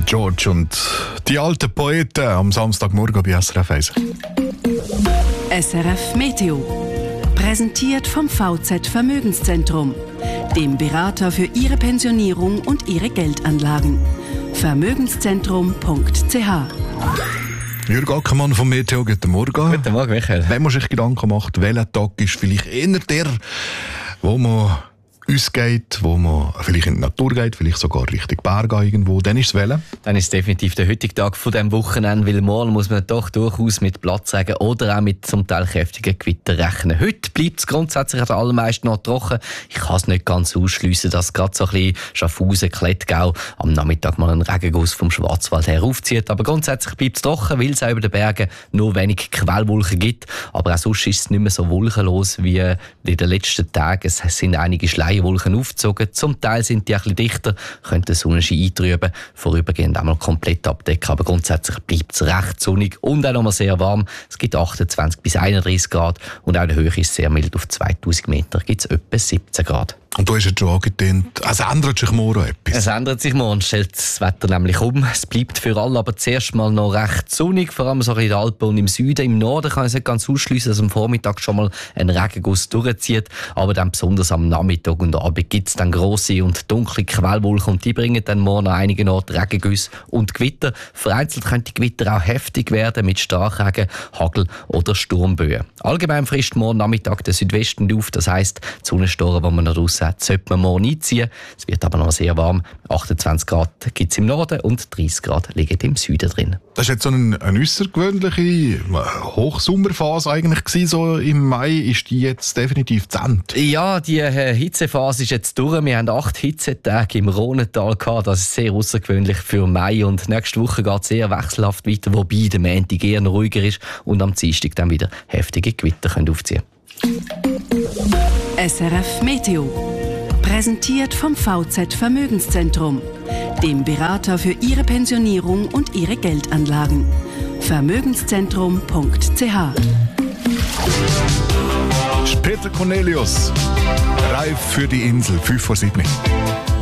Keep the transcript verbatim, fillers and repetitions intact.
George und die alten Poeten am Samstagmorgen bei S R F eins. S R F Meteo. Präsentiert vom V Z Vermögenszentrum, dem Berater für Ihre Pensionierung und Ihre Geldanlagen. Vermögenszentrum punkt c h. Jürg Ackermann vom Meteo, guten Morgen. Guten Morgen, Michael. Wenn man sich Gedanken macht, welcher Tag ist vielleicht eher der, wo man ausgeht, wo man vielleicht in die Natur geht, vielleicht sogar Richtung Berge irgendwo, dann ist es welcher? Dann ist es definitiv der heutige Tag von diesem Wochenende, weil morgen muss man doch durchaus mit Platzregen oder auch mit zum Teil kräftigen Gewitter rechnen. Heute bleibt es grundsätzlich an den allermeisten noch trocken. Ich kann es nicht ganz ausschliessen, dass gerade so ein bisschen Schaffhausen, Klettgau am Nachmittag mal einen Regenguss vom Schwarzwald her aufzieht. Aber grundsätzlich bleibt es trocken, weil es auch über den Bergen nur wenig Quellwolken gibt. Aber auch sonst ist es nicht mehr so wolkenlos wie in den letzten Tagen. Es sind einige Schleier Wolken aufgezogen. Zum Teil sind die ein bisschen dichter, können den Sonnenschein eintrüben, vorübergehend einmal komplett abdecken. Aber grundsätzlich bleibt es recht sonnig und auch noch mal sehr warm. Es gibt achtundzwanzig bis einunddreißig Grad und auch die Höhe ist sehr mild. Auf zweitausend Meter gibt es etwa siebzehn Grad. Und du hast jetzt schon angetönt, es ändert sich morgen etwas. Es ändert sich morgen, stellt das Wetter nämlich um. Es bleibt für alle aber zuerst mal noch recht sonnig, vor allem so in den Alpen und im Süden. Im Norden kann ich es nicht ganz ausschliessen, dass am Vormittag schon mal ein Regenguss durchzieht. Aber dann besonders am Nachmittag und Abend gibt es dann grosse und dunkle Quellwolken und die bringen dann morgen an einigen Orten Regengüsse und Gewitter. Vereinzelt können die Gewitter auch heftig werden mit Starkregen, Hagel oder Sturmböen. Allgemein frisst morgen Nachmittag der Südwesten auf, das heisst, die Sonnenstoren, die man noch draussen hat, sollte man morgen einziehen. Es wird aber noch sehr warm. achtundzwanzig Grad gibt es im Norden und dreißig Grad liegen im Süden drin. Das war jetzt so eine, eine äussergewöhnliche Hochsommerphase eigentlich gewesen, so im Mai. Ist die jetzt definitiv zu Ende? Ja, die äh, Hitzephase ist jetzt durch. Wir haben acht Hitzetage im Rhonental gehabt. Das ist sehr außergewöhnlich für Mai. Und nächste Woche geht es sehr wechselhaft weiter, wobei der Montag eher ruhiger ist und am Dienstag dann wieder heftige Gewitter können aufziehen. S R F Meteo. Präsentiert vom V Z Vermögenszentrum, dem Berater für Ihre Pensionierung und Ihre Geldanlagen. Vermögenszentrum punkt c h. Peter Cornelius, reif für die Insel, fünf vor sieben.